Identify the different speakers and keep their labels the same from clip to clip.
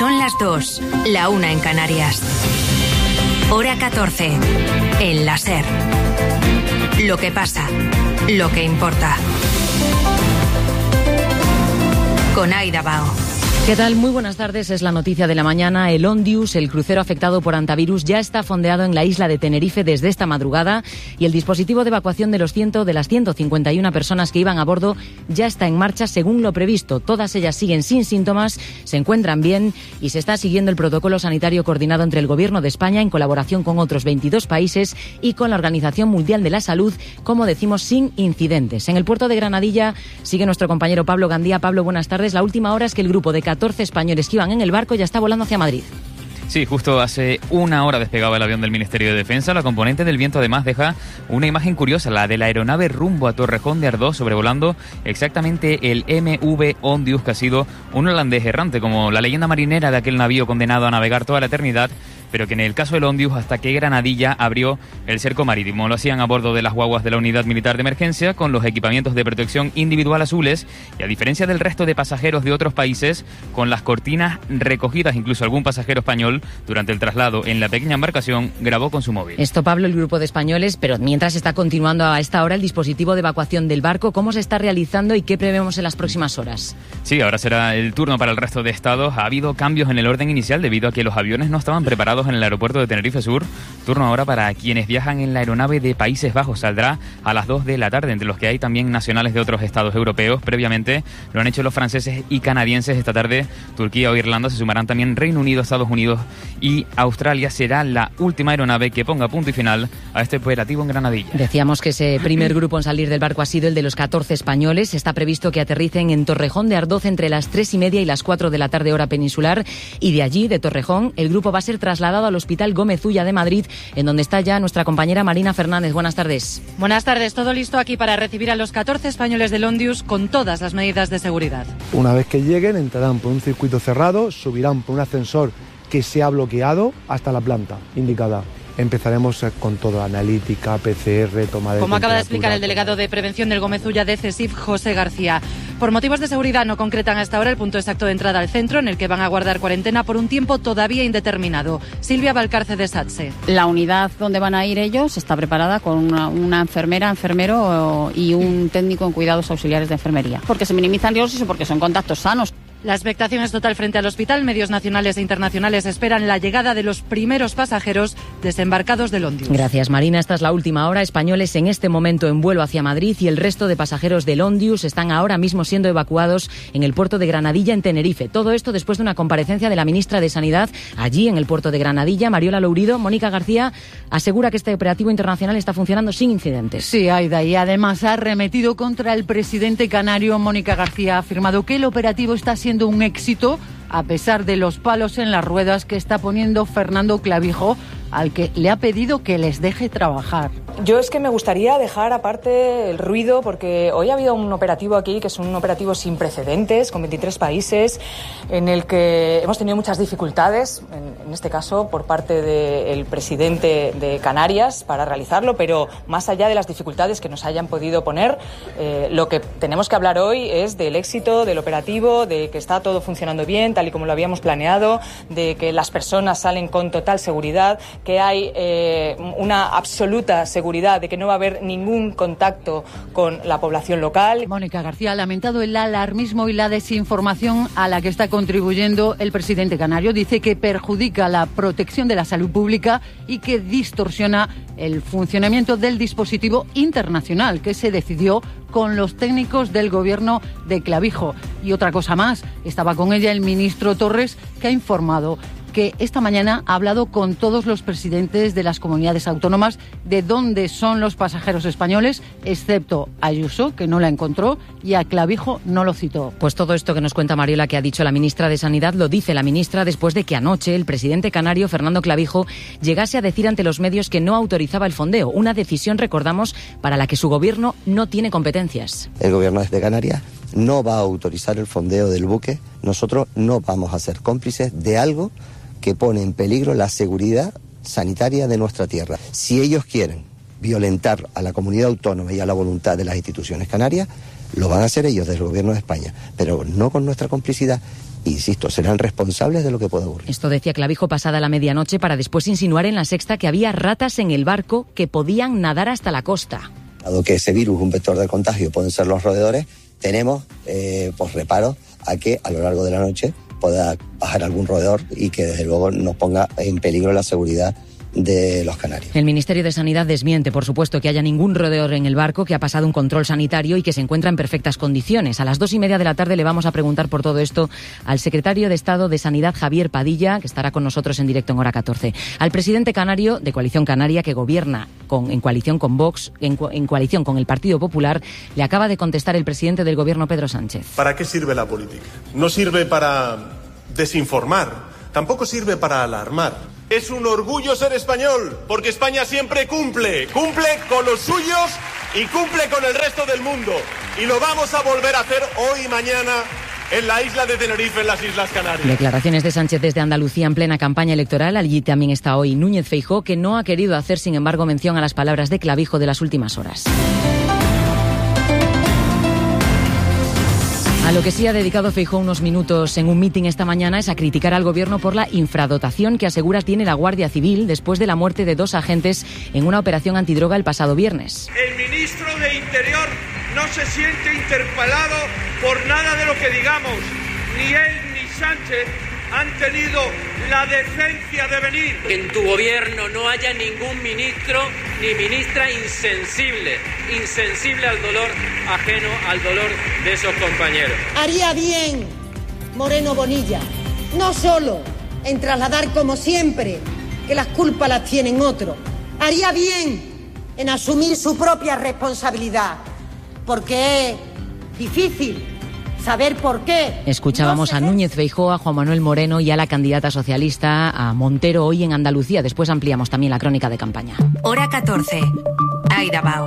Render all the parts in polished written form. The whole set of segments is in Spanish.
Speaker 1: Son las 2, la 1 en Canarias. Hora 14, en la SER. Lo que pasa, lo que importa. Con Aida Bao.
Speaker 2: ¿Qué tal? Muy buenas tardes. Es la noticia de la mañana. El Ondius, el crucero afectado por antivirus, ya está fondeado en la isla de Tenerife desde esta madrugada y el dispositivo de evacuación de las 151 personas que iban a bordo ya está en marcha según lo previsto. Todas ellas siguen sin síntomas, se encuentran bien y se está siguiendo el protocolo sanitario coordinado entre el Gobierno de España en colaboración con otros 22 países y con la Organización Mundial de la Salud, como decimos, sin incidentes. En el puerto de Granadilla sigue nuestro compañero Pablo Gandía. Pablo, buenas tardes. La última hora es que el grupo de 14 españoles que iban en el barco ya está volando hacia Madrid.
Speaker 3: Sí, justo hace una hora despegaba el avión del Ministerio de Defensa. La componente del viento además deja una imagen curiosa, la de la aeronave rumbo a Torrejón de Ardoz, sobrevolando exactamente el MV Ondius, que ha sido un holandés errante, como la leyenda marinera de aquel navío condenado a navegar toda la eternidad, pero que en el caso del Ondius hasta que Granadilla abrió el cerco marítimo. Lo hacían a bordo de las guaguas de la Unidad Militar de Emergencia con los equipamientos de protección individual azules y, a diferencia del resto de pasajeros de otros países, con las cortinas recogidas. Incluso algún pasajero español durante el traslado en la pequeña embarcación grabó con su móvil.
Speaker 2: Esto, Pablo, el grupo de españoles, pero mientras está continuando a esta hora el dispositivo de evacuación del barco, ¿cómo se está realizando y qué prevemos en las próximas horas?
Speaker 3: Sí, ahora será el turno para el resto de estados. Ha habido cambios en el orden inicial debido a que los aviones no estaban preparados en el aeropuerto de Tenerife Sur. Turno ahora para quienes viajan en la aeronave de Países Bajos. Saldrá a las 2 de la tarde, entre los que hay también nacionales de otros estados europeos. Previamente lo han hecho los franceses y canadienses. Esta tarde Turquía o Irlanda, se sumarán también Reino Unido, Estados Unidos y Australia. Será la última aeronave que ponga punto y final a este operativo en Granadilla.
Speaker 2: Decíamos que ese primer grupo en salir del barco ha sido el de los 14 españoles. Está previsto que aterricen en Torrejón de Ardoz entre las 3:30 y las 4 de la tarde, hora peninsular, y de allí, de Torrejón, el grupo va a ser trasladado al Hospital Gómez Ulla de Madrid, en donde está ya nuestra compañera Marina Fernández. Buenas tardes.
Speaker 4: Buenas tardes. Todo listo aquí para recibir a los 14 españoles del Ondius con todas las medidas de seguridad.
Speaker 5: Una vez que lleguen, entrarán por un circuito cerrado, subirán por un ascensor que se ha bloqueado hasta la planta indicada. Empezaremos con todo, analítica, PCR, toma de...
Speaker 4: Como acaba de explicar el delegado de prevención del Gómez Ulla de CESIF, José García. Por motivos de seguridad no concretan hasta ahora el punto exacto de entrada al centro, en el que van a guardar cuarentena por un tiempo todavía indeterminado. Silvia Valcarce de SATSE.
Speaker 6: La unidad donde van a ir ellos está preparada con una enfermera, enfermero y un técnico en cuidados auxiliares de enfermería. Porque se minimizan riesgos y porque son contactos sanos.
Speaker 4: La expectación es total frente al hospital. Medios nacionales e internacionales esperan la llegada de los primeros pasajeros desembarcados del Ondius.
Speaker 2: Gracias, Marina. Esta es la última hora. Españoles en este momento en vuelo hacia Madrid y el resto de pasajeros del Ondius están ahora mismo siendo evacuados en el puerto de Granadilla, en Tenerife. Todo esto después de una comparecencia de la ministra de Sanidad allí en el puerto de Granadilla, Mariola Lourido. Mónica García asegura que este operativo internacional está funcionando sin incidentes.
Speaker 7: Sí, Aida, y además ha arremetido contra el presidente canario. Mónica García ha afirmado que el operativo está siendo un éxito a pesar de los palos en las ruedas que está poniendo Fernando Clavijo, al que le ha pedido que les deje trabajar.
Speaker 8: Yo es que me gustaría dejar aparte el ruido, porque hoy ha habido un operativo aquí que es un operativo sin precedentes, con 23 países, en el que hemos tenido muchas dificultades, en este caso por parte del presidente de Canarias para realizarlo, pero más allá de las dificultades que nos hayan podido poner, lo que tenemos que hablar hoy es del éxito del operativo, de que está todo funcionando bien, tal y como lo habíamos planeado, de que las personas salen con total seguridad, que hay una absoluta seguridad de que no va a haber ningún contacto con la población local.
Speaker 7: Mónica García ha lamentado el alarmismo y la desinformación a la que está contribuyendo el presidente canario. Dice que perjudica la protección de la salud pública y que distorsiona el funcionamiento del dispositivo internacional que se decidió con los técnicos del gobierno de Clavijo. Y otra cosa más, estaba con ella el ministro Torres, que ha informado que esta mañana ha hablado con todos los presidentes de las comunidades autónomas de dónde son los pasajeros españoles, excepto a Ayuso, que no la encontró, y a Clavijo no lo citó.
Speaker 2: Pues todo esto que nos cuenta Mariola, que ha dicho la ministra de Sanidad, lo dice la ministra después de que anoche el presidente canario, Fernando Clavijo, llegase a decir ante los medios que no autorizaba el fondeo. Una decisión, recordamos, para la que su gobierno no tiene competencias.
Speaker 9: El gobierno de Canarias no va a autorizar el fondeo del buque. Nosotros no vamos a ser cómplices de algo que pone en peligro la seguridad sanitaria de nuestra tierra. Si ellos quieren violentar a la comunidad autónoma y a la voluntad de las instituciones canarias, lo van a hacer ellos desde el gobierno de España, pero no con nuestra complicidad. Insisto, serán responsables de lo que pueda ocurrir.
Speaker 2: Esto decía Clavijo pasada la medianoche para después insinuar en La Sexta que había ratas en el barco que podían nadar hasta la costa.
Speaker 9: Dado que ese virus, un vector de contagio, pueden ser los roedores, tenemos reparo a que a lo largo de la noche pueda bajar algún roedor y que desde luego nos ponga en peligro la seguridad de los canarios.
Speaker 2: El Ministerio de Sanidad desmiente, por supuesto, que haya ningún roedor en el barco, que ha pasado un control sanitario y que se encuentra en perfectas condiciones. A las 2:30 de la tarde le vamos a preguntar por todo esto al secretario de Estado de Sanidad, Javier Padilla, que estará con nosotros en directo en Hora 14. Al presidente canario de Coalición Canaria, que gobierna en coalición con Vox, en coalición con el Partido Popular, le acaba de contestar el presidente del Gobierno, Pedro Sánchez.
Speaker 10: ¿Para qué sirve la política? No sirve para desinformar, tampoco sirve para alarmar. Es un orgullo ser español, porque España siempre cumple con los suyos y cumple con el resto del mundo. Y lo vamos a volver a hacer hoy y mañana en la isla de Tenerife, en las Islas Canarias.
Speaker 2: Declaraciones de Sánchez desde Andalucía en plena campaña electoral. Allí también está hoy Núñez Feijóo, que no ha querido hacer, sin embargo, mención a las palabras de Clavijo de las últimas horas. A lo que sí ha dedicado Feijóo unos minutos en un mitin esta mañana es a criticar al Gobierno por la infradotación que asegura tiene la Guardia Civil después de la muerte de 2 agentes en una operación antidroga el pasado viernes.
Speaker 11: El ministro de Interior no se siente interpelado por nada de lo que digamos. Ni él ni Sánchez han tenido la decencia de venir.
Speaker 12: Que en tu gobierno no haya ningún ministro ni ministra insensible al dolor ajeno al dolor de esos compañeros.
Speaker 13: Haría bien Moreno Bonilla, no solo en trasladar como siempre que las culpas las tienen otros, haría bien en asumir su propia responsabilidad, porque es difícil saber por qué.
Speaker 2: Escuchábamos a Núñez Feijóo, a Juan Manuel Moreno y a la candidata socialista, a Montero, hoy en Andalucía. Después ampliamos también la crónica de campaña.
Speaker 1: Hora 14. Aida Bao.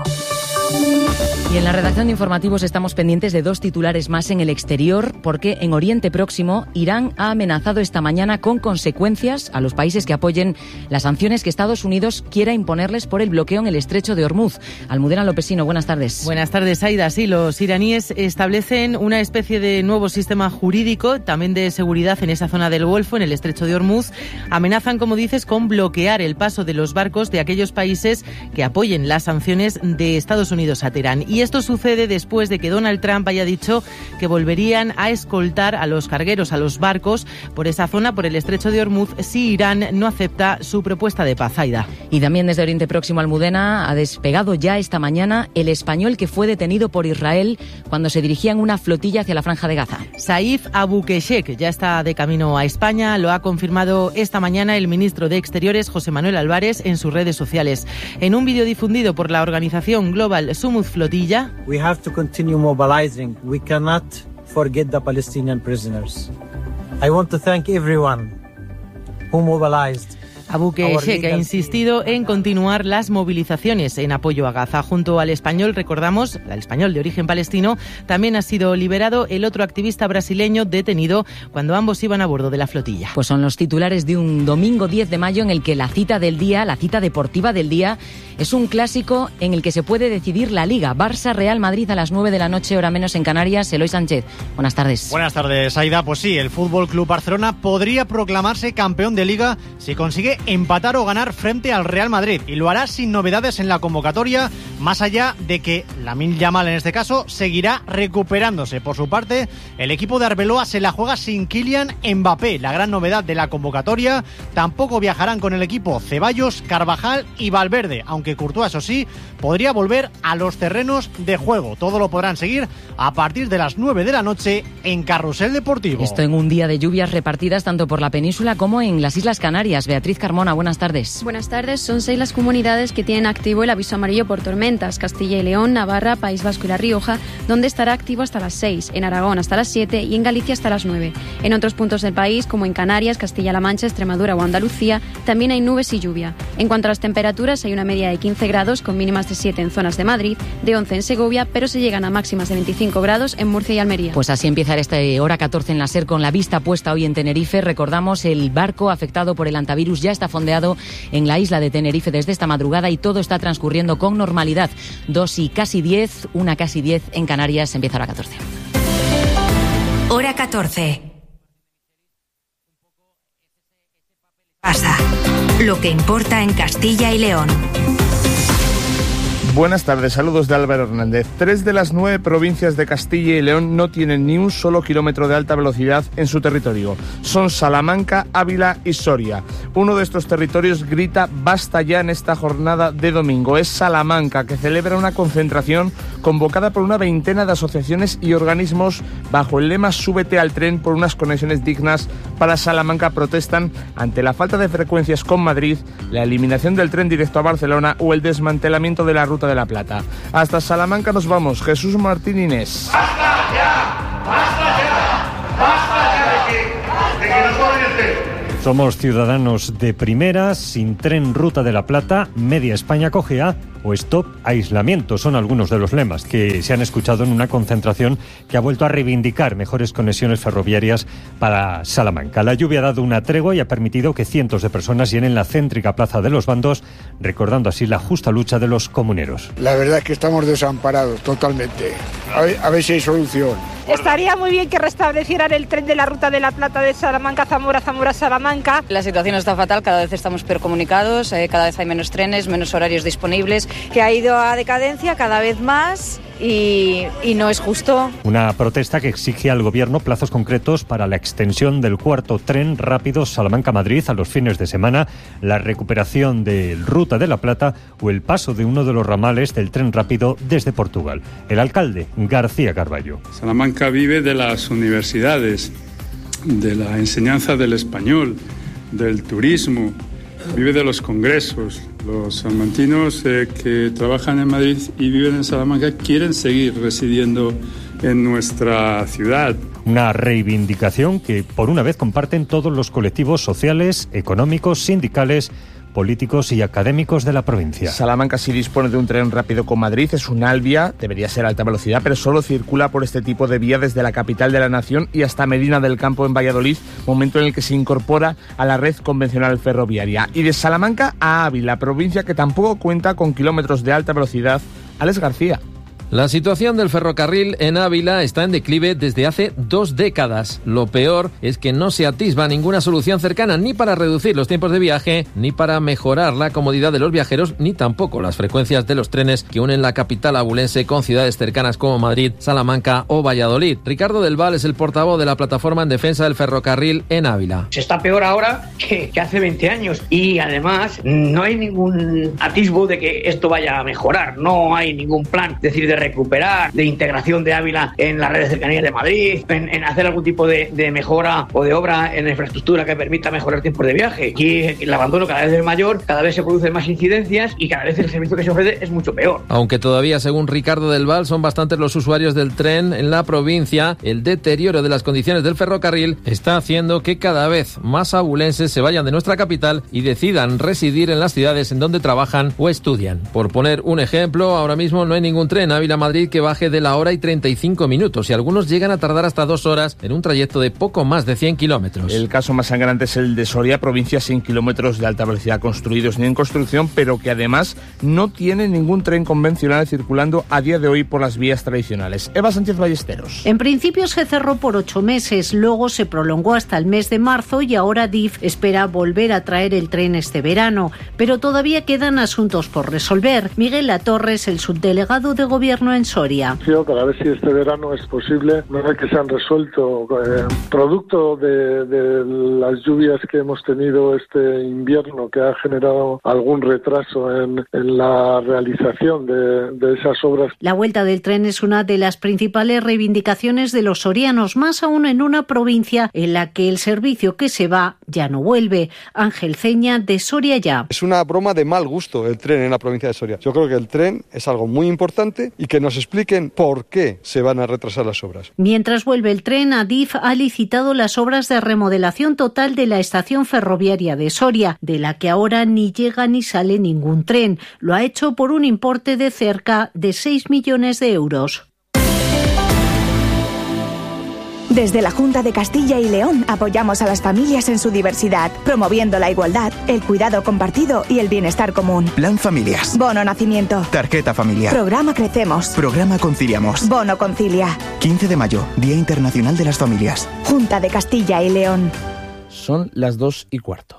Speaker 2: Y en la redacción de informativos estamos pendientes de 2 titulares más en el exterior, porque en Oriente Próximo Irán ha amenazado esta mañana con consecuencias a los países que apoyen las sanciones que Estados Unidos quiera imponerles por el bloqueo en el estrecho de Hormuz. Almudena Lopesino, buenas tardes.
Speaker 14: Buenas tardes, Aida. Sí, los iraníes establecen una especie de nuevo sistema jurídico, también de seguridad en esa zona del Golfo, en el estrecho de Hormuz. Amenazan, como dices, con bloquear el paso de los barcos de aquellos países que apoyen las sanciones de Estados Unidos a Teherán. Y esto sucede después de que Donald Trump haya dicho que volverían a escoltar a los cargueros, a los barcos, por esa zona, por el estrecho de Hormuz, si Irán no acepta su propuesta de paz. Aida.
Speaker 2: Y también desde Oriente Próximo, Almudena, ha despegado ya esta mañana el español que fue detenido por Israel cuando se dirigía en una flotilla hacia la Franja de Gaza.
Speaker 14: Saif Abukeshek ya está de camino a España, lo ha confirmado esta mañana el ministro de Exteriores, José Manuel Álvarez, en sus redes sociales. En un vídeo difundido por la organización Global Sumud Flotilla,
Speaker 15: We have to continue mobilizing. We cannot forget the Palestinian prisoners. I want to thank everyone who mobilized.
Speaker 14: Abukeshek ha insistido en continuar las movilizaciones en apoyo a Gaza. Junto al español, recordamos, al español de origen palestino, también ha sido liberado el otro activista brasileño detenido cuando ambos iban a bordo de la flotilla.
Speaker 2: Pues son los titulares de un domingo 10 de mayo en el que la cita del día, la cita deportiva del día, es un clásico en el que se puede decidir la Liga. Barça-Real Madrid a las 9 de la noche, hora menos en Canarias. Eloy Sánchez, buenas tardes.
Speaker 16: Buenas tardes, Aida. Pues sí, el Fútbol Club Barcelona podría proclamarse campeón de Liga si consigue empatar o ganar frente al Real Madrid, y lo hará sin novedades en la convocatoria, más allá de que Lamine Yamal en este caso seguirá recuperándose. Por su parte, el equipo de Arbeloa se la juega sin Kylian Mbappé, la gran novedad de la convocatoria. Tampoco viajarán con el equipo Ceballos, Carvajal y Valverde, aunque Courtois, eso sí, podría volver a los terrenos de juego. Todo lo podrán seguir a partir de las 9 de la noche en Carrusel Deportivo.
Speaker 2: Esto en un día de lluvias repartidas tanto por la península como en las Islas Canarias. Beatriz Carmona, buenas tardes.
Speaker 17: Buenas tardes. Son 6 las comunidades que tienen activo el aviso amarillo por tormentas: Castilla y León, Navarra, País Vasco y La Rioja, donde estará activo hasta las 6, en Aragón hasta las 7 y en Galicia hasta las 9. En otros puntos del país, como en Canarias, Castilla-La Mancha, Extremadura o Andalucía, también hay nubes y lluvia. En cuanto a las temperaturas, hay una media de 15 grados con mínimas de 7 en zonas de Madrid, de 11 en Segovia, pero se llegan a máximas de 25 grados en Murcia y Almería.
Speaker 2: Pues así empieza esta hora 14 en la SER, con la vista puesta hoy en Tenerife. Recordamos, el barco afectado por el hantavirus ya está está fondeado en la isla de Tenerife desde esta madrugada y todo está transcurriendo con normalidad. 2:10, 1:10 en Canarias, empieza hora 14.
Speaker 1: Hora 14. Pasa. Lo que importa en Castilla y León.
Speaker 18: Buenas tardes, saludos de Álvaro Hernández. 3 de las 9 provincias de Castilla y León no tienen ni un solo kilómetro de alta velocidad en su territorio. Son Salamanca, Ávila y Soria. Uno de estos territorios grita basta ya en esta jornada de domingo. Es Salamanca, que celebra una concentración convocada por una veintena de asociaciones y organismos bajo el lema Súbete al tren por unas conexiones dignas para Salamanca. Protestan ante la falta de frecuencias con Madrid, la eliminación del tren directo a Barcelona o el desmantelamiento de la Ruta de la Plata. Hasta Salamanca nos vamos. Jesús Martín Inés.
Speaker 11: ¡Basta ya! ¡Basta ya! ¡Basta ya de que nos ponen el tren!
Speaker 19: Somos ciudadanos de primera, sin tren Ruta de la Plata, media España cojea o stop aislamiento. Son algunos de los lemas que se han escuchado en una concentración que ha vuelto a reivindicar mejores conexiones ferroviarias para Salamanca. La lluvia ha dado una tregua y ha permitido que cientos de personas llenen la céntrica Plaza de los Bandos, recordando así la justa lucha de los comuneros.
Speaker 20: La verdad es que estamos desamparados totalmente. A ver si hay solución.
Speaker 21: Estaría muy bien que restablecieran el tren de la Ruta de la Plata de Salamanca a Zamora, Zamora-Salamanca.
Speaker 22: La situación está fatal, cada vez estamos peor comunicados, cada vez hay menos trenes, menos horarios disponibles, que ha ido a decadencia cada vez más y no es justo.
Speaker 19: Una protesta que exige al gobierno plazos concretos para la extensión del cuarto tren rápido Salamanca-Madrid a los fines de semana, la recuperación del Ruta de la Plata o el paso de uno de los ramales del tren rápido desde Portugal. El alcalde, García Carballo.
Speaker 23: Salamanca vive de las universidades, de la enseñanza del español, del turismo, vive de los congresos. Los salmantinos que trabajan en Madrid y viven en Salamanca quieren seguir residiendo en nuestra ciudad.
Speaker 19: Una reivindicación que por una vez comparten todos los colectivos sociales, económicos, sindicales, políticos y académicos de la provincia.
Speaker 18: Salamanca sí dispone de un tren rápido con Madrid, es un Alvia, debería ser alta velocidad, pero solo circula por este tipo de vía desde la capital de la nación y hasta Medina del Campo en Valladolid, momento en el que se incorpora a la red convencional ferroviaria. Y de Salamanca a Ávila, provincia que tampoco cuenta con kilómetros de alta velocidad. Alex García.
Speaker 24: La situación del ferrocarril en Ávila está en declive desde hace 2 décadas. Lo peor es que no se atisba ninguna solución cercana ni para reducir los tiempos de viaje, ni para mejorar la comodidad de los viajeros, ni tampoco las frecuencias de los trenes que unen la capital abulense con ciudades cercanas como Madrid, Salamanca o Valladolid. Ricardo del Val es el portavoz de la plataforma en defensa del ferrocarril en Ávila.
Speaker 25: Se está peor ahora que hace 20 años y además no hay ningún atisbo de que esto vaya a mejorar. No hay ningún plan, es decir, de recuperar, de integración de Ávila en la red de cercanías de Madrid, en hacer algún tipo de mejora o de obra en la infraestructura que permita mejorar tiempos de viaje. Aquí el abandono cada vez es mayor, cada vez se producen más incidencias y cada vez el servicio que se ofrece es mucho peor.
Speaker 24: Aunque todavía, según Ricardo del Val, son bastantes los usuarios del tren en la provincia, el deterioro de las condiciones del ferrocarril está haciendo que cada vez más abulenses se vayan de nuestra capital y decidan residir en las ciudades en donde trabajan o estudian. Por poner un ejemplo, ahora mismo no hay ningún tren Ávila-Madrid que baje de la hora y 35 minutos y algunos llegan a tardar hasta 2 horas en un trayecto de poco más de 100 kilómetros.
Speaker 18: El caso más sangrante es el de Soria, provincia sin kilómetros de alta velocidad construidos ni en construcción, pero que además no tiene ningún tren convencional circulando a día de hoy por las vías tradicionales. Eva Sánchez Ballesteros.
Speaker 26: En principio se cerró por 8 meses, luego se prolongó hasta el mes de marzo y ahora DIF espera volver a traer el tren este verano, pero todavía quedan asuntos por resolver. Miguel Latorre es el subdelegado de Gobierno en Soria.
Speaker 27: Para ver si este verano es posible, una vez que se han resuelto, producto de las lluvias que hemos tenido este invierno, que ha generado algún retraso en la realización de esas obras.
Speaker 26: La vuelta del tren es una de las principales reivindicaciones de los sorianos, más aún en una provincia en la que el servicio que se va ya no vuelve. Ángel Ceña, de Soria Ya.
Speaker 28: Es una broma de mal gusto el tren en la provincia de Soria. Yo creo que el tren es algo muy importante y que nos expliquen por qué se van a retrasar las obras.
Speaker 26: Mientras vuelve el tren, Adif ha licitado las obras de remodelación total de la estación ferroviaria de Soria, de la que ahora ni llega ni sale ningún tren. Lo ha hecho por un importe de cerca de 6 millones de euros.
Speaker 3: Desde la Junta de Castilla y León apoyamos a las familias en su diversidad, promoviendo la igualdad, el cuidado compartido y el bienestar común.
Speaker 4: Plan Familias.
Speaker 3: Bono Nacimiento.
Speaker 4: Tarjeta familiar.
Speaker 3: Programa Crecemos.
Speaker 4: Programa Conciliamos.
Speaker 3: Bono Concilia.
Speaker 4: 15 de mayo, Día Internacional de las Familias.
Speaker 3: Junta de Castilla y León.
Speaker 18: Son las 2:15.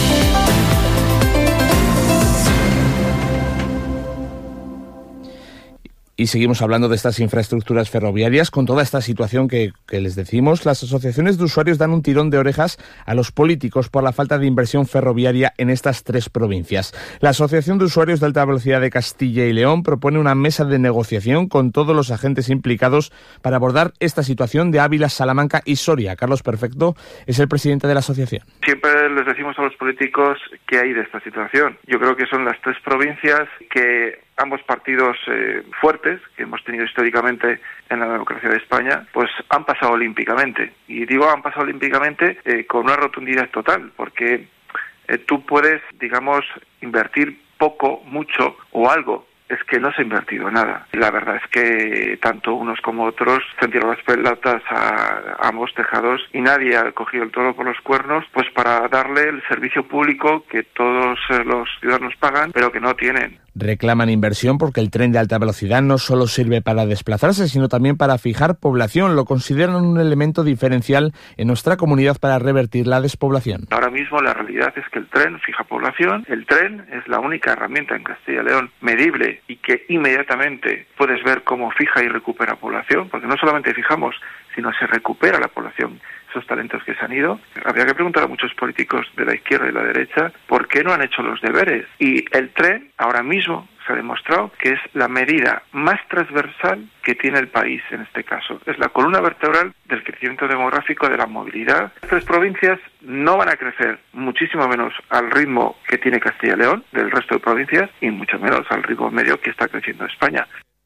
Speaker 18: Y seguimos hablando de estas infraestructuras ferroviarias. Con toda esta situación que les decimos, las asociaciones de usuarios dan un tirón de orejas a los políticos por la falta de inversión ferroviaria en estas 3 provincias. La Asociación de Usuarios de Alta Velocidad de Castilla y León propone una mesa de negociación con todos los agentes implicados para abordar esta situación de Ávila, Salamanca y Soria. Carlos Perfecto es el presidente de la asociación.
Speaker 5: Siempre les decimos a los políticos qué hay de esta situación. Yo creo que son las 3 provincias que ambos partidos fuertes que hemos tenido históricamente en la democracia de España, pues han pasado olímpicamente. Y digo han pasado olímpicamente con una rotundidad total, porque tú puedes, digamos, invertir poco, mucho o algo. Es que no se ha invertido nada. La verdad es que tanto unos como otros se han tirado las pelotas a ambos tejados y nadie ha cogido el toro por los cuernos pues para darle el servicio público que todos los ciudadanos pagan, pero que no tienen.
Speaker 18: Reclaman inversión porque el tren de alta velocidad no solo sirve para desplazarse, sino también para fijar población. Lo consideran un elemento diferencial en nuestra comunidad para revertir la despoblación.
Speaker 5: Ahora mismo la realidad es que el tren fija población. El tren es la única herramienta en Castilla y León medible y que inmediatamente puedes ver cómo fija y recupera población, porque no solamente fijamos, sino se recupera la población. Esos talentos que se han ido. Habría que preguntar a muchos políticos de la izquierda y la derecha por qué no han hecho los deberes. Y el tren ahora mismo se ha demostrado que es la medida más transversal que tiene el país en este caso. Es la columna vertebral del crecimiento demográfico, de la movilidad. Las 3 provincias no van a crecer muchísimo menos al ritmo que tiene Castilla y León, del resto de provincias, y mucho menos al ritmo medio que está creciendo España.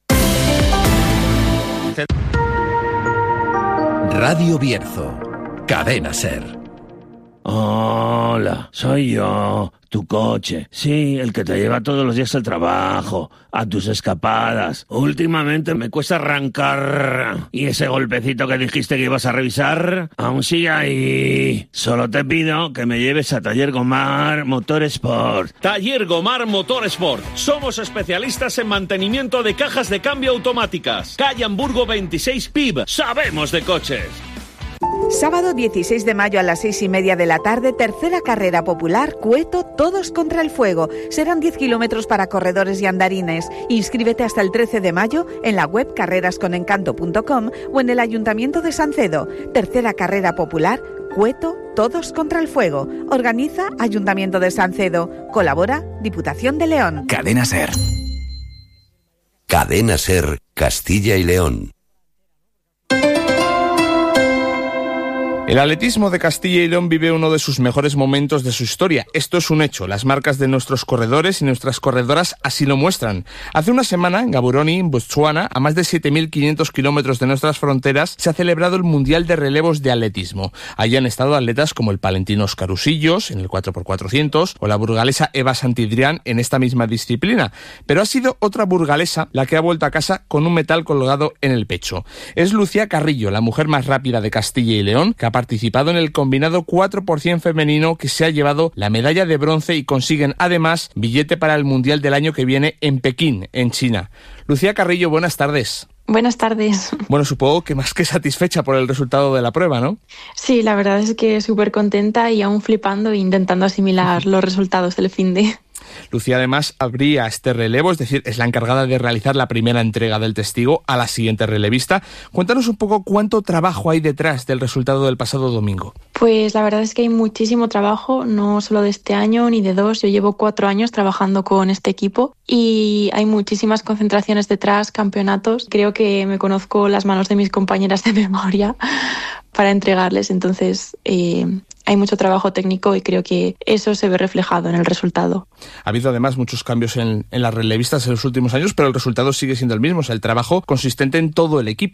Speaker 6: Radio Bierzo, Cadena Ser.
Speaker 7: Hola, soy yo, tu coche. Sí, el que te lleva todos los días al trabajo, a tus escapadas. Últimamente me cuesta arrancar. Y ese golpecito que dijiste que ibas a revisar, aún sigue ahí. Solo te pido que me lleves a Taller Gomar Motorsport.
Speaker 8: Taller Gomar Motorsport. Somos especialistas en mantenimiento de cajas de cambio automáticas. Calle Hamburgo 26 PIB. Sabemos de coches.
Speaker 9: Sábado 16 de mayo a las 6:30 de la tarde, tercera carrera popular Cueto Todos contra el Fuego. Serán 10 kilómetros para corredores y andarines. Inscríbete hasta el 13 de mayo en la web carrerasconencanto.com o en el Ayuntamiento de Sancedo. Tercera carrera popular Cueto Todos contra el Fuego. Organiza Ayuntamiento de Sancedo. Colabora Diputación de León.
Speaker 6: Cadena Ser. Cadena Ser, Castilla y León.
Speaker 18: El atletismo de Castilla y León vive uno de sus mejores momentos de su historia. Esto es un hecho. Las marcas de nuestros corredores y nuestras corredoras así lo muestran. Hace una semana, en Gaborone, en Botswana, a más de 7.500 kilómetros de nuestras fronteras, se ha celebrado el Mundial de Relevos de Atletismo. Allí han estado atletas como el palentino Óscar Usillos, en el 4x400, o la burgalesa Eva Santidrián en esta misma disciplina. Pero ha sido otra burgalesa la que ha vuelto a casa con un metal colgado en el pecho. Es Lucía Carrillo, la mujer más rápida de Castilla y León, que ha participado en el combinado 4x100 femenino, que se ha llevado la medalla de bronce y consiguen además billete para el Mundial del año que viene en Pekín, en China. Lucía Carrillo, buenas tardes.
Speaker 10: Buenas tardes.
Speaker 18: Bueno, supongo que más que satisfecha por el resultado de la prueba, ¿no?
Speaker 10: Sí, la verdad es que súper contenta y aún flipando e intentando asimilar los resultados del finde.
Speaker 18: Lucía además abría este relevo, es decir, es la encargada de realizar la primera entrega del testigo a la siguiente relevista. Cuéntanos un poco cuánto trabajo hay detrás del resultado del pasado domingo.
Speaker 10: Pues la verdad es que hay muchísimo trabajo, no solo de este año ni de 2. Yo llevo 4 años trabajando con este equipo y hay muchísimas concentraciones detrás, campeonatos. Creo que me conozco las manos de mis compañeras de memoria para entregarles, entonces hay mucho trabajo técnico y creo que eso se ve reflejado en el resultado.
Speaker 18: Ha habido además muchos cambios en las relevistas en los últimos años, pero el resultado sigue siendo el mismo, o sea, el trabajo consistente en todo el equipo, ¿no?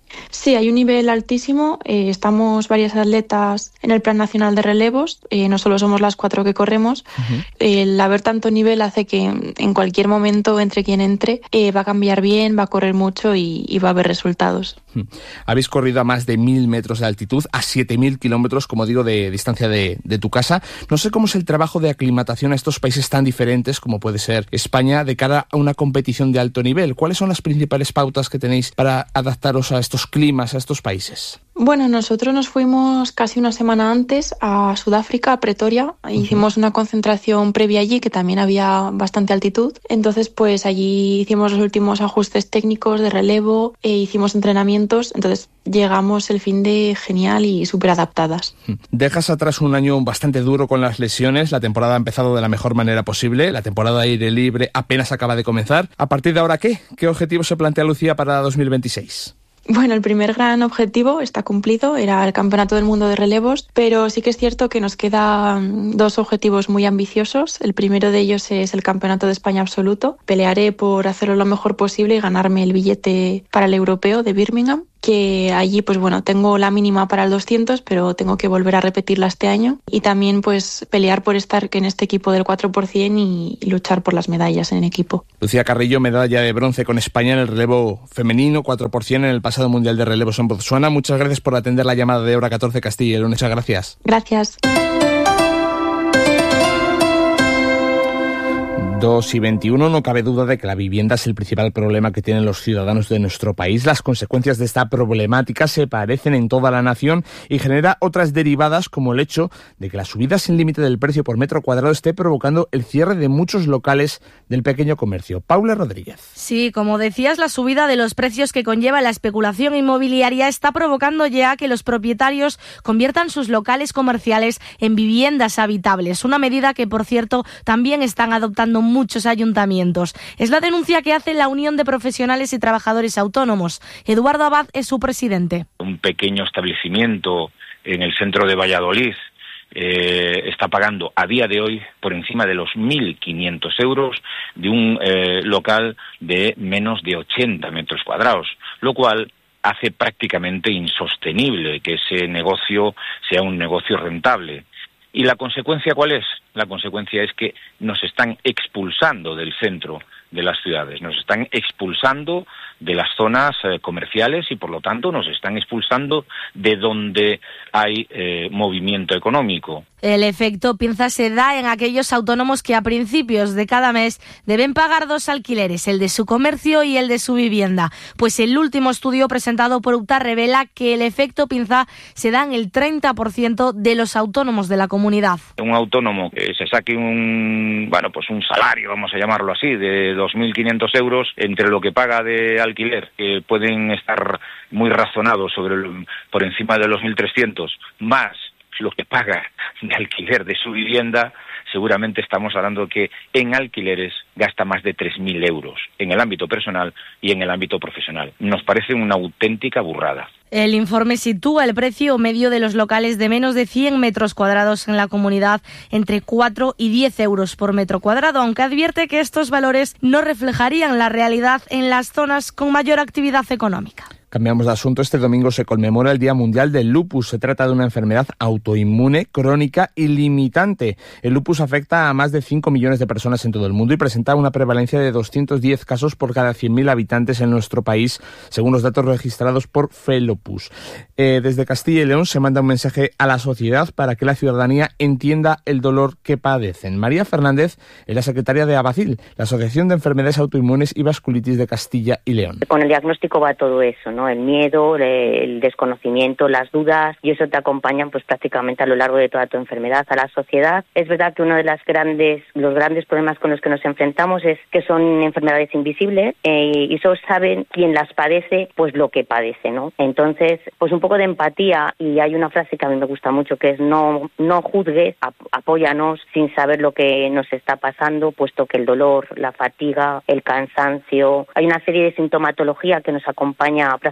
Speaker 10: Sí, hay un nivel altísimo. Estamos varias atletas en el Plan Nacional de Relevos. No solo somos las 4 que corremos. El haber tanto nivel hace que en cualquier momento, entre quien entre, va a cambiar bien, va a correr mucho y va a haber resultados.
Speaker 18: Habéis corrido a más de 1.000 metros de altitud, a 7.000 kilómetros, como digo, de distancia de tu casa. No sé cómo es el trabajo de aclimatación a estos países tan diferentes como puede ser España de cara a una competición de alto nivel. ¿Cuáles son las principales pautas que tenéis para adaptaros a estos climas, a estos países?
Speaker 10: Bueno, nosotros nos fuimos casi una semana antes a Sudáfrica, a Pretoria. Hicimos una concentración previa allí, que también había bastante altitud. Entonces, pues allí hicimos los últimos ajustes técnicos de relevo, hicimos entrenamientos. Entonces, llegamos el fin de genial y súper adaptadas.
Speaker 18: Dejas atrás un año bastante duro con las lesiones. La temporada ha empezado de la mejor manera posible. La temporada de aire libre apenas acaba de comenzar. ¿A partir de ahora qué? ¿Qué objetivo se plantea Lucía para 2026?
Speaker 10: Bueno, el primer gran objetivo está cumplido, era el Campeonato del Mundo de Relevos, pero sí que es cierto que nos quedan 2 objetivos muy ambiciosos. El primero de ellos es el Campeonato de España absoluto. Pelearé por hacerlo lo mejor posible y ganarme el billete para el europeo de Birmingham, que allí pues bueno, tengo la mínima para el 200, pero tengo que volver a repetirla este año, y también pues pelear por estar en este equipo del 4% y luchar por las medallas en equipo.
Speaker 18: Lucía Carrillo, medalla de bronce con España en el relevo femenino, 4% en el pasado Mundial de Relevos en Botsuana. Muchas gracias por atender la llamada de Hora 14 Castilla y León. Muchas gracias.
Speaker 10: Gracias.
Speaker 18: 2:21, no cabe duda de que la vivienda es el principal problema que tienen los ciudadanos de nuestro país. Las consecuencias de esta problemática se parecen en toda la nación y genera otras derivadas, como el hecho de que la subida sin límite del precio por metro cuadrado esté provocando el cierre de muchos locales del pequeño comercio. Paula Rodríguez.
Speaker 1: Sí, como decías, la subida de los precios que conlleva la especulación inmobiliaria está provocando ya que los propietarios conviertan sus locales comerciales en viviendas habitables. Una medida que, por cierto, también están adoptando muchos ayuntamientos. Es la denuncia que hace la Unión de Profesionales y Trabajadores Autónomos. Eduardo Abad es su presidente.
Speaker 2: Un pequeño establecimiento en el centro de Valladolid está pagando a día de hoy por encima de los 1.500 euros de un local de menos de 80 metros cuadrados, lo cual hace prácticamente insostenible que ese negocio sea un negocio rentable. ¿Y la consecuencia cuál es? La consecuencia es que nos están expulsando del centro de las ciudades, nos están expulsando de las zonas comerciales y por lo tanto nos están expulsando de donde hay movimiento económico.
Speaker 1: El efecto pinza se da en aquellos autónomos que a principios de cada mes deben pagar 2 alquileres, el de su comercio y el de su vivienda. Pues el último estudio presentado por UPTA revela que el efecto pinza se da en el 30% de los autónomos de la comunidad.
Speaker 2: Un autónomo que se saque un salario, vamos a llamarlo así, de 2.500 euros, entre lo que paga de alquiler, que pueden estar muy razonados por encima de los 1.300, más lo que paga de alquiler de su vivienda, seguramente estamos hablando que en alquileres gasta más de 3.000 euros en el ámbito personal y en el ámbito profesional. Nos parece una auténtica burrada.
Speaker 1: El informe sitúa el precio medio de los locales de menos de 100 metros cuadrados en la comunidad entre 4 y 10 euros por metro cuadrado, aunque advierte que estos valores no reflejarían la realidad en las zonas con mayor actividad económica.
Speaker 18: Cambiamos de asunto. Este domingo se conmemora el Día Mundial del Lupus. Se trata de una enfermedad autoinmune, crónica y limitante. El lupus afecta a más de 5 millones de personas en todo el mundo y presenta una prevalencia de 210 casos por cada 100.000 habitantes en nuestro país, según los datos registrados por Felopus. Desde Castilla y León se manda un mensaje a la sociedad para que la ciudadanía entienda el dolor que padecen. María Fernández es la secretaria de ABACIL, la Asociación de Enfermedades Autoinmunes y Vasculitis de Castilla y León.
Speaker 12: Con el diagnóstico va todo eso, ¿no? El miedo, el desconocimiento, las dudas, y eso te acompañan pues prácticamente a lo largo de toda tu enfermedad. A la sociedad, es verdad que uno de los grandes problemas con los que nos enfrentamos es que son enfermedades invisibles y solo saben quien las padece pues lo que padece, ¿no? Entonces, pues un poco de empatía, y hay una frase que a mí me gusta mucho que es no juzgues, apóyanos sin saber lo que nos está pasando, puesto que el dolor, la fatiga, el cansancio, hay una serie de sintomatología que nos acompaña prácticamente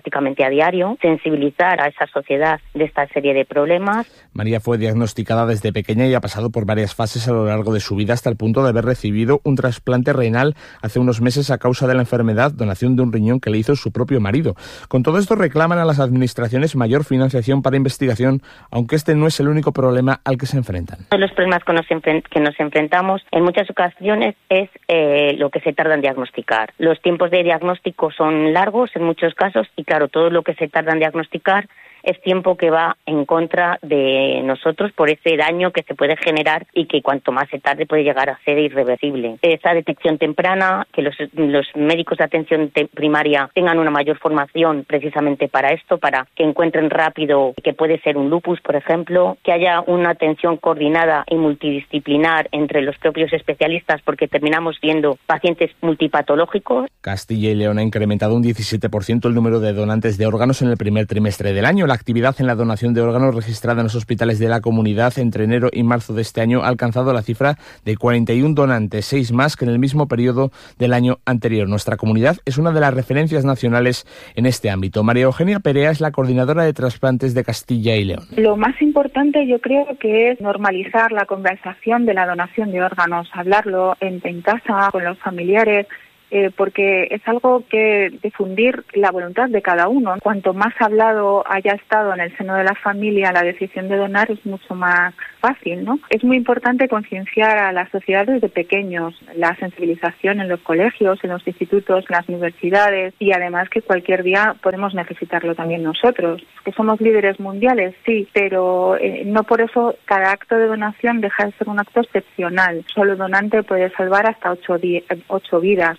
Speaker 12: prácticamente a diario, sensibilizar a esa sociedad de esta serie de problemas.
Speaker 18: María fue diagnosticada desde pequeña y ha pasado por varias fases a lo largo de su vida hasta el punto de haber recibido un trasplante renal hace unos meses a causa de la enfermedad, donación de un riñón que le hizo su propio marido. Con todo esto reclaman a las administraciones mayor financiación para investigación, aunque este no es el único problema al que se enfrentan.
Speaker 12: Uno de los problemas que nos enfrentamos en muchas ocasiones es lo que se tarda en diagnosticar. Los tiempos de diagnóstico son largos en muchos casos y claro, todo lo que se tarda en diagnosticar es tiempo que va en contra de nosotros por ese daño que se puede generar y que cuanto más se tarde puede llegar a ser irreversible. Esa detección temprana, que los médicos de atención primaria tengan una mayor formación precisamente para esto, para que encuentren rápido que puede ser un lupus, por ejemplo, que haya una atención coordinada y multidisciplinar entre los propios especialistas porque terminamos viendo pacientes multipatológicos.
Speaker 18: Castilla y León ha incrementado un 17% el número de donantes de órganos en el primer trimestre del año. La actividad en la donación de órganos registrada en los hospitales de la comunidad entre enero y marzo de este año ha alcanzado la cifra de 41 donantes, 6 más que en el mismo periodo del año anterior. Nuestra comunidad es una de las referencias nacionales en este ámbito. María Eugenia Perea es la coordinadora de trasplantes de Castilla y León.
Speaker 11: Lo más importante yo creo que es normalizar la conversación de la donación de órganos, hablarlo en casa con los familiares, porque es algo que difundir la voluntad de cada uno. Cuanto más hablado haya estado en el seno de la familia la decisión de donar es mucho más fácil, ¿no? Es muy importante concienciar a la sociedad desde pequeños, la sensibilización en los colegios, en los institutos, en las universidades y además que cualquier día podemos necesitarlo también nosotros. Que somos líderes mundiales, sí, pero no por eso cada acto de donación deja de ser un acto excepcional. Solo donante puede salvar hasta 8 vidas.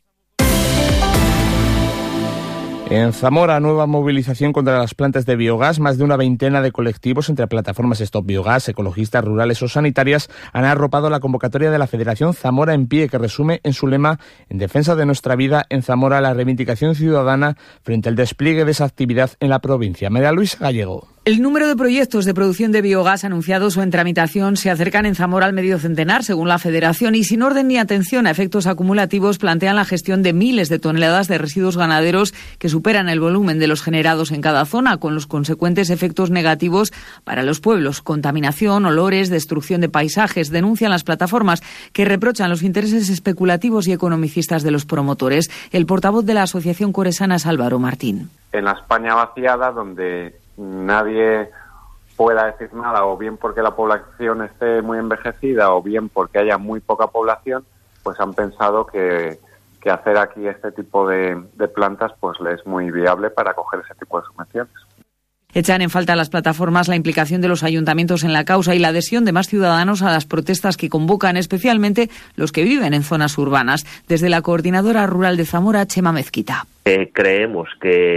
Speaker 18: En Zamora, nueva movilización contra las plantas de biogás. Más de una veintena de colectivos entre plataformas Stop Biogás, ecologistas, rurales o sanitarias han arropado la convocatoria de la Federación Zamora en Pie, que resume en su lema en defensa de nuestra vida en Zamora la reivindicación ciudadana frente al despliegue de esa actividad en la provincia. María Luisa Gallego.
Speaker 13: El número de proyectos de producción de biogás anunciados o en tramitación se acercan en Zamora al medio centenar, según la Federación, y sin orden ni atención a efectos acumulativos plantean la gestión de miles de toneladas de residuos ganaderos que superan el volumen de los generados en cada zona, con los consecuentes efectos negativos para los pueblos. Contaminación, olores, destrucción de paisajes, denuncian las plataformas que reprochan los intereses especulativos y economicistas de los promotores. El portavoz de la Asociación Coresana es Álvaro Martín.
Speaker 14: En la España vaciada, donde nadie pueda decir nada, o bien porque la población esté muy envejecida o bien porque haya muy poca población, pues han pensado que hacer aquí este tipo de plantas pues le es muy viable para coger ese tipo de subvenciones.
Speaker 13: Echan en falta las plataformas la implicación de los ayuntamientos en la causa y la adhesión de más ciudadanos a las protestas que convocan, especialmente los que viven en zonas urbanas. Desde la Coordinadora Rural de Zamora, Chema Mezquita.
Speaker 15: Creemos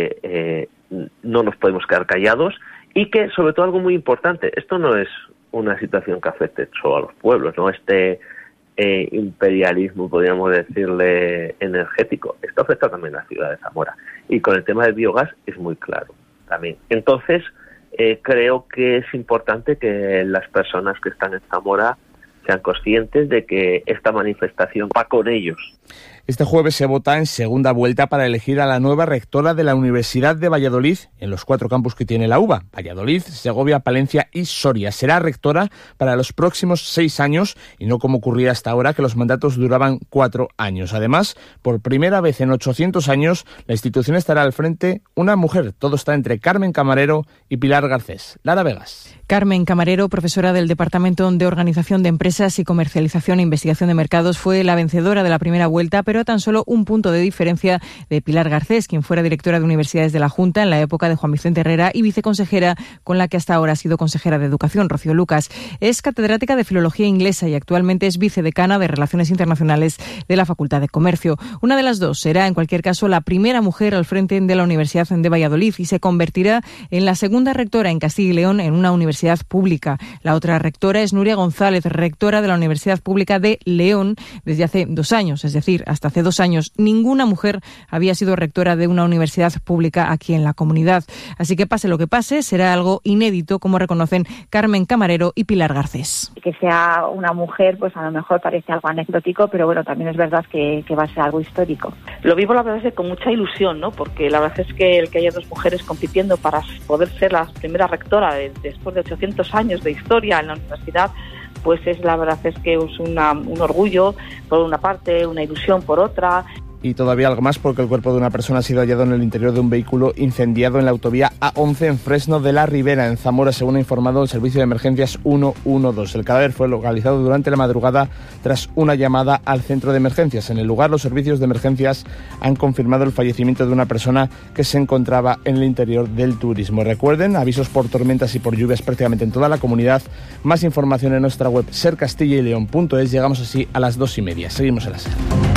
Speaker 15: que no nos podemos quedar callados y que, sobre todo, algo muy importante, esto no es una situación que afecte solo a los pueblos, ¿no? Este imperialismo, podríamos decirle, energético, esto afecta también a la ciudad de Zamora. Y con el tema del biogás es muy claro también. Entonces, creo que es importante que las personas que están en Zamora sean conscientes de que esta manifestación va con ellos.
Speaker 18: Este jueves se vota en segunda vuelta para elegir a la nueva rectora de la Universidad de Valladolid en los 4 campus que tiene la UBA, Valladolid, Segovia, Palencia y Soria. Será rectora para los próximos 6 años y no como ocurría hasta ahora, que los mandatos duraban 4 años. Además, por primera vez en 800 años, la institución estará al frente una mujer. Todo está entre Carmen Camarero y Pilar Garcés. Lara Vegas.
Speaker 16: Carmen Camarero, profesora del Departamento de Organización de Empresas y Comercialización e Investigación de Mercados, fue la vencedora de la primera vuelta, pero a tan solo un punto de diferencia de Pilar Garcés, quien fuera directora de Universidades de la Junta en la época de Juan Vicente Herrera y viceconsejera con la que hasta ahora ha sido consejera de Educación, Rocío Lucas. Es catedrática de Filología Inglesa y actualmente es vicedecana de Relaciones Internacionales de la Facultad de Comercio. Una de las dos será, en cualquier caso, la primera mujer al frente de la Universidad de Valladolid y se convertirá en la segunda rectora en Castilla y León en una universidad pública. La otra rectora es Nuria González, rectora de la Universidad Pública de León desde hace 2 años, es decir, hasta Hasta hace 2 años ninguna mujer había sido rectora de una universidad pública aquí en la comunidad. Así que pase lo que pase, será algo inédito, como reconocen Carmen Camarero y Pilar Garcés.
Speaker 11: Que sea una mujer, pues a lo mejor parece algo anecdótico, pero bueno, también es verdad que va a ser algo histórico.
Speaker 17: Lo vivo, la verdad, es que con mucha ilusión, ¿no? Porque la verdad es que el que haya 2 mujeres compitiendo para poder ser la primera rectora después de 800 años de historia en la universidad, pues la verdad es que es un orgullo por una parte, una ilusión por otra.
Speaker 18: Y todavía algo más, porque el cuerpo de una persona ha sido hallado en el interior de un vehículo incendiado en la autovía A11 en Fresno de la Ribera, en Zamora, según ha informado el Servicio de Emergencias 112. El cadáver fue localizado durante la madrugada tras una llamada al centro de emergencias. En el lugar, los servicios de emergencias han confirmado el fallecimiento de una persona que se encontraba en el interior del turismo. Recuerden, avisos por tormentas y por lluvias prácticamente en toda la comunidad. Más información en nuestra web sercastillaileon.es. Llegamos así a las 2:30. Seguimos en la SER.